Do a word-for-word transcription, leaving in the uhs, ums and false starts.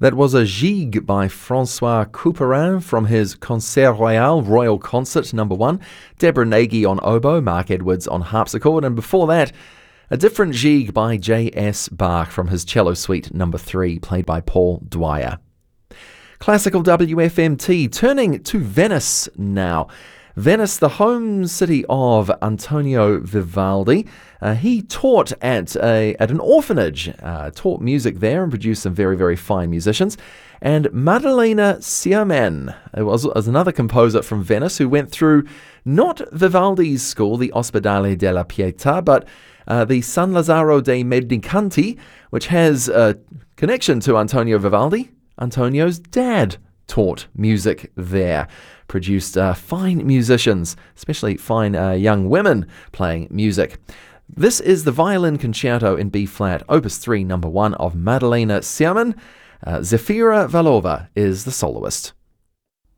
That was a Gigue by Francois Couperin from his Concert Royal, Royal Concert number one. Deborah Nagy on oboe, Mark Edwards on harpsichord, and before that, a different Gigue by J S Bach from his cello suite number three, played by Paul Dwyer. Classical W F M T, turning to Venice now. Venice, the home city of Antonio Vivaldi. Uh, he taught at a at an orphanage, uh, taught music there and produced some very, very fine musicians. And Maddalena Xiamen was, was another composer from Venice who went through not Vivaldi's school, the Ospedale della Pietà, but uh, the San Lazzaro dei Mendicanti, which has a connection to Antonio Vivaldi. Antonio's dad taught music there, produced uh, fine musicians, especially fine uh, young women playing music. This is the Violin Concerto in B-flat, Opus three, number one of Maddalena Xiamen. Uh, Zefira Valova is the soloist.